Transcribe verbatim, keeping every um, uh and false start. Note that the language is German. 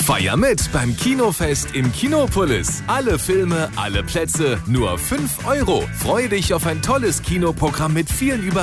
Feier mit beim Kinofest im Kinopolis. Alle Filme, alle Plätze, nur fünf Euro. Freu dich auf ein tolles Kinoprogramm mit vielen über